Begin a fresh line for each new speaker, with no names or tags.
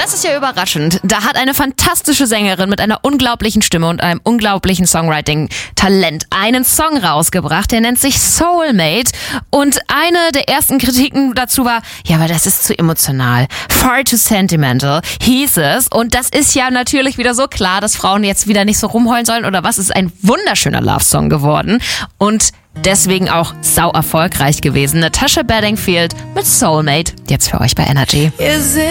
Das ist ja überraschend. Da hat eine fantastische Sängerin mit einer unglaublichen Stimme und einem unglaublichen Songwriting-Talent einen Song rausgebracht, der nennt sich Soulmate. Und eine der ersten Kritiken dazu war, ja, aber das ist zu emotional. Far too sentimental, hieß es. Und das ist ja natürlich wieder so klar, dass Frauen jetzt wieder nicht so rumheulen sollen oder was. Es ist ein wunderschöner Love-Song geworden. Und deswegen auch sau erfolgreich gewesen. Natasha Bedingfield mit Soulmate. Jetzt für euch bei Energy.